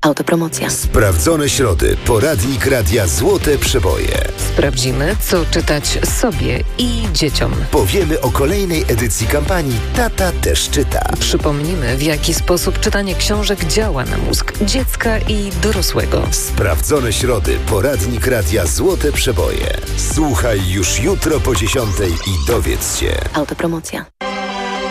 Autopromocja. Sprawdzone środy. Poradnik radia Złote Przeboje. Sprawdzimy, co czytać sobie i dzieciom. Powiemy o kolejnej edycji kampanii Tata też czyta. Przypomnimy, w jaki sposób czytanie książek działa na mózg dziecka i dorosłego. Sprawdzone środy. Poradnik radia Złote Przeboje. Słuchaj już jutro po 10:00 i dowiedz się. Autopromocja.